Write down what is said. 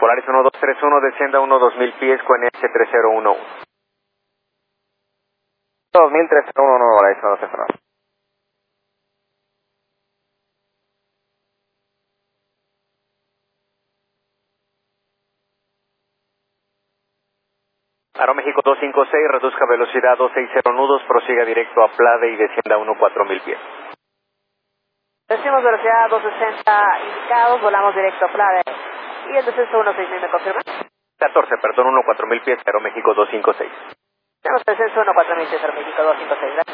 Polaris 1231, descienda 2000 pies con S3011. 2311, Polaris 1231. Aeroméxico 256, reduzca velocidad 260 nudos, prosiga directo a Plade y descienda 4000 pies. Decimos velocidad 260 indicados, volamos directo a Plade. Y el descenso 16.000, ¿me confirma? 14, perdón, 4000 pies, Aeroméxico 256. Tenemos descenso 14.000 pies, Aeroméxico 256, gracias.